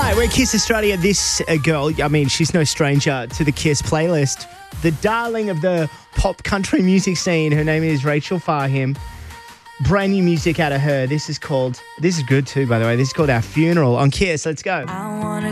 Hi, we're Kiss Australia. This girl, I mean, she's no stranger to the Kiss playlist. The darling of the pop country music scene. Her name is Rachel Fahim. Brand new music out of her. This is good too, by the way. This is called Our Funeral on Kiss. Let's go.